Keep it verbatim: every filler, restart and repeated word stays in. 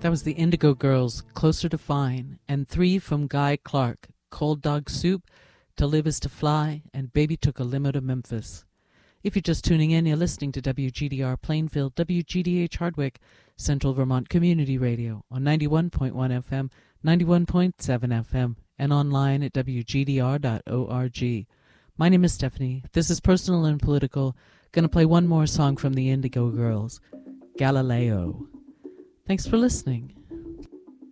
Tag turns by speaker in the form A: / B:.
A: That was the Indigo Girls, Closer to Fine, and three from Guy Clark, Cold Dog Soup, To Live Is to Fly, and Baby Took a Limo to Memphis. If you're just tuning in, you're listening to W G D R Plainfield, W G D H Hardwick, Central Vermont Community Radio on ninety-one point one F M, ninety-one point seven F M, and online at W G D R dot org. My name is Stephanie. This is Personal and Political. Gonna play one more song from the Indigo Girls, Galileo. Thanks for listening.